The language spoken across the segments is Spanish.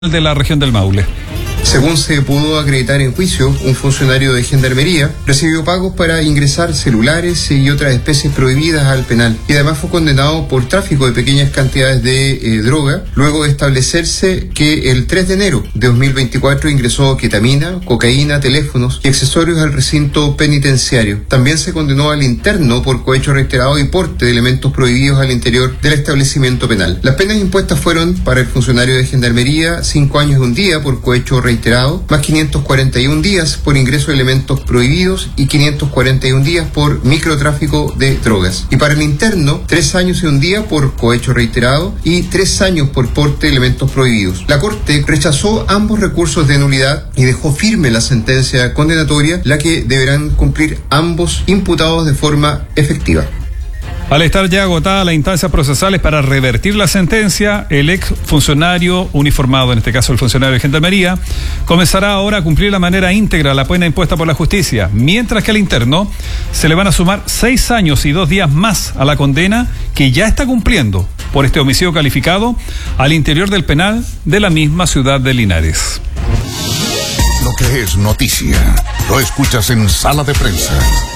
de la región del Maule. Según se pudo acreditar en juicio, un funcionario de Gendarmería recibió pagos para ingresar celulares y otras especies prohibidas al penal y además fue condenado por tráfico de pequeñas cantidades de droga, luego de establecerse que el 3 de enero de 2024 ingresó ketamina, cocaína, teléfonos y accesorios al recinto penitenciario. También se condenó al interno por cohecho reiterado y porte de elementos prohibidos al interior del establecimiento penal. Las penas impuestas fueron para el funcionario de Gendarmería 5 años y 1 día por cohecho reiterado, más 541 días por ingreso de elementos prohibidos y 541 días por microtráfico de drogas. Y para el interno, 3 años y 1 día por cohecho reiterado y 3 años por porte de elementos prohibidos. La Corte rechazó ambos recursos de nulidad y dejó firme la sentencia condenatoria, la que deberán cumplir ambos imputados de forma efectiva. Al estar ya agotada las instancias procesales para revertir la sentencia, el ex funcionario uniformado, en este caso el funcionario de Gendarmería, comenzará ahora a cumplir de manera íntegra la pena impuesta por la justicia, mientras que al interno se le van a sumar 6 años y 2 días más a la condena que ya está cumpliendo por este homicidio calificado al interior del penal de la misma ciudad de Linares. Lo que es noticia, lo escuchas en Sala de Prensa.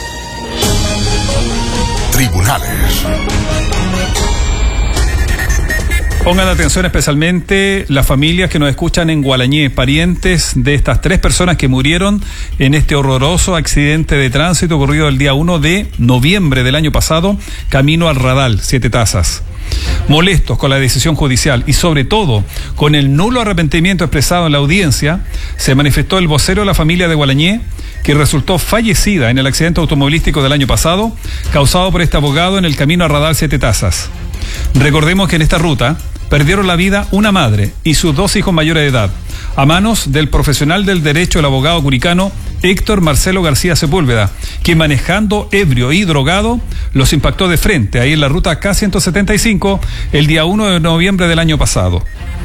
Tribunales. Pongan atención especialmente las familias que nos escuchan en Gualañé, parientes de estas 3 personas que murieron en este horroroso accidente de tránsito ocurrido el día 1 de noviembre del año pasado, camino al Radal, 7 Tazas. Molestos con la decisión judicial y sobre todo con el nulo arrepentimiento expresado en la audiencia, se manifestó el vocero de la familia de Gualañé, que resultó fallecida en el accidente automovilístico del año pasado, causado por este abogado en el camino a Radal 7 Tazas. Recordemos que en esta ruta perdieron la vida una madre y sus 2 hijos mayores de edad, a manos del profesional del derecho, el abogado curicano Héctor Marcelo García Sepúlveda, quien manejando ebrio y drogado los impactó de frente ahí en la ruta K175 el día 1 de noviembre del año pasado.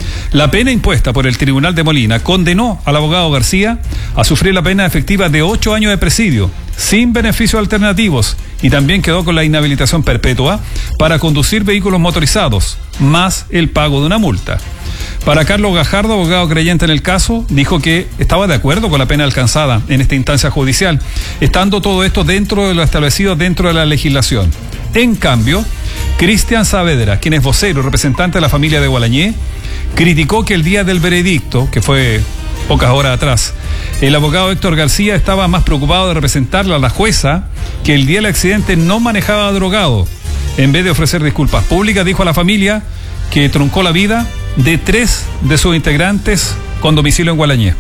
La pena impuesta por el Tribunal de Molina condenó al abogado García a sufrir la pena efectiva de 8 años de presidio, sin beneficios alternativos, y también quedó con la inhabilitación perpetua para conducir vehículos motorizados, más el pago de una multa. Para Carlos Gajardo, abogado creyente en el caso, dijo que estaba de acuerdo con la pena alcanzada en esta instancia judicial, estando todo esto dentro de lo establecido dentro de la legislación. En cambio, Cristian Saavedra, quien es vocero y representante de la familia de Gualañé, criticó que el día del veredicto, que fue pocas horas atrás, el abogado Héctor García estaba más preocupado de representarle a la jueza que el día del accidente no manejaba drogado. En vez de ofrecer disculpas públicas, dijo a la familia que truncó la vida de 3 de sus integrantes con domicilio en Gualañé.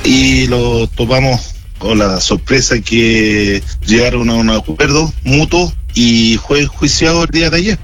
Y lo tomamos con la sorpresa que llegaron a un acuerdo mutuo y fue enjuiciado el día de ayer.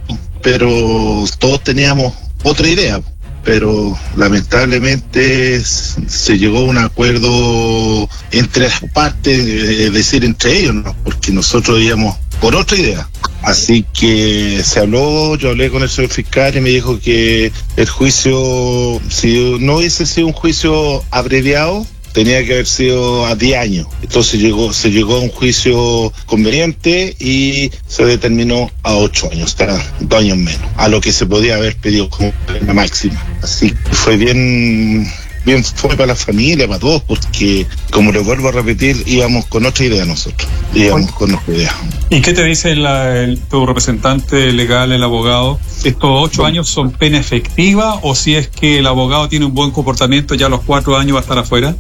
Pero todos teníamos otra idea. Pero lamentablemente se llegó a un acuerdo entre las partes, es decir, entre ellos, ¿no? Porque nosotros íbamos por otra idea. Así que se habló, yo hablé con el señor fiscal y me dijo que el juicio, si no hubiese sido un juicio abreviado, tenía que haber sido a 10 años. Entonces se llegó a un juicio conveniente y se determinó a 8 años, o sea, 2 años menos, a lo que se podía haber pedido como pena máxima. Así que fue bien fue para la familia, para todos, porque, como les vuelvo a repetir, íbamos con otra idea nosotros, íbamos con otra idea. ¿Y qué te dice tu representante legal, el abogado? ¿Estos 8 años son pena efectiva o si es que el abogado tiene un buen comportamiento, ya a los 4 años va a estar afuera?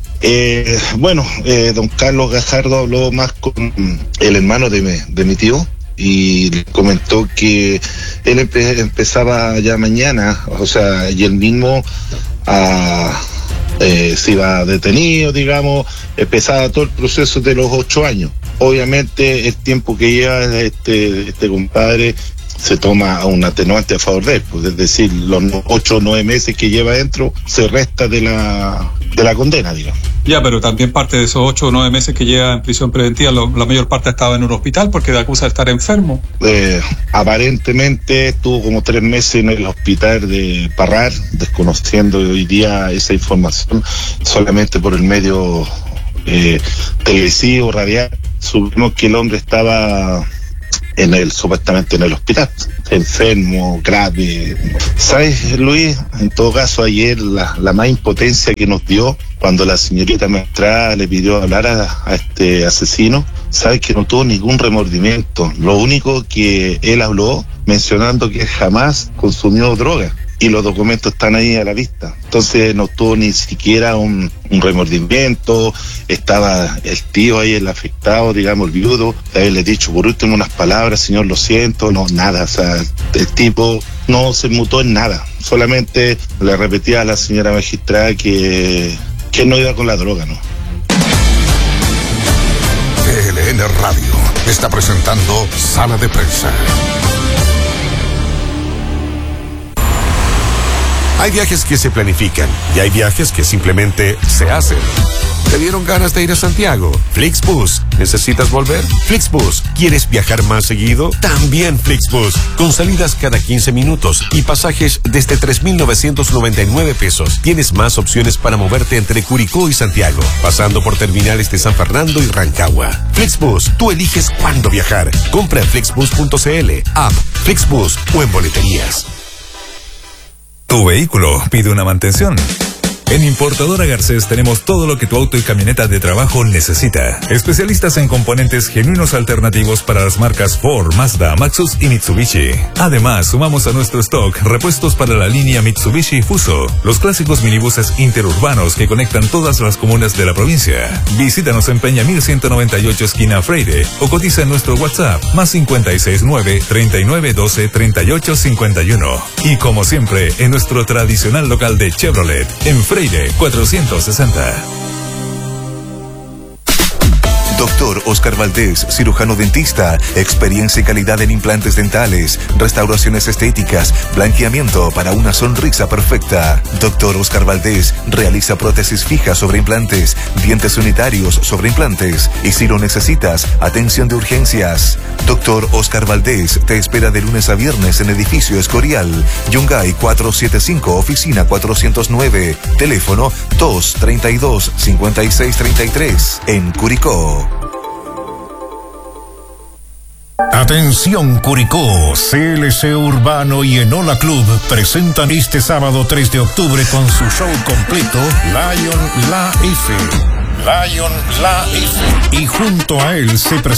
Don Carlos Gajardo habló más con el hermano de mi tío y le comentó que él empezaba ya mañana, o sea, y él mismo se iba detenido, digamos, empezaba todo el proceso de los 8 años. Obviamente el tiempo que lleva este compadre se toma un atenuante a favor de él, pues, es decir, los 8 o 9 meses que lleva adentro se resta de la condena, digamos. Ya, pero también parte de esos 8 o 9 meses que lleva en prisión preventiva, la mayor parte estaba en un hospital porque le acusa de estar enfermo. Aparentemente estuvo como 3 meses en el hospital de Parral, desconociendo hoy día esa información solamente por el medio televisivo, radial. Supimos que el hombre estaba supuestamente en el hospital, enfermo, grave. ¿Sabes, Luis? En todo caso, ayer la más impotencia que nos dio cuando la señorita magistrada le pidió hablar a este asesino, sabes que no tuvo ningún remordimiento. Lo único que él habló mencionando que jamás consumió droga. Y los documentos están ahí a la vista. Entonces no tuvo ni siquiera un remordimiento. Estaba el tío ahí, el afectado, digamos, el viudo, de haberle dicho por último unas palabras, señor, lo siento, no, nada. O sea, el tipo no se mutó en nada. Solamente le repetía a la señora magistrada que no iba con la droga, ¿no? TLN Radio está presentando Sala de Prensa. Hay viajes que se planifican y hay viajes que simplemente se hacen. ¿Te dieron ganas de ir a Santiago? Flixbus. ¿Necesitas volver? Flixbus. ¿Quieres viajar más seguido? También Flixbus. Con salidas cada 15 minutos y pasajes desde 3,999 pesos. Tienes más opciones para moverte entre Curicó y Santiago, pasando por terminales de San Fernando y Rancagua. Flixbus. Tú eliges cuándo viajar. Compra en flixbus.cl, app, Flixbus o en boleterías. Tu vehículo pide una mantención. En Importadora Garcés tenemos todo lo que tu auto y camioneta de trabajo necesita. Especialistas en componentes genuinos alternativos para las marcas Ford, Mazda, Maxus y Mitsubishi. Además, sumamos a nuestro stock repuestos para la línea Mitsubishi Fuso, los clásicos minibuses interurbanos que conectan todas las comunas de la provincia. Visítanos en Peña 1198 esquina Freire o cotiza en nuestro WhatsApp +569 3912 3851. Y como siempre, en nuestro tradicional local de Chevrolet, en Freire 460. Doctor Oscar Valdés, cirujano dentista, experiencia y calidad en implantes dentales, restauraciones estéticas, blanqueamiento para una sonrisa perfecta. Doctor Oscar Valdés realiza prótesis fijas sobre implantes, dientes unitarios sobre implantes y si lo necesitas, atención de urgencias. Doctor Oscar Valdés te espera de lunes a viernes en edificio Escorial, Yungay 475, oficina 409, teléfono 232-5633, en Curicó. Atención Curicó, CLC Urbano y Enola Club presentan este sábado 3 de octubre con su show completo Lion La F. Y junto a él se presenta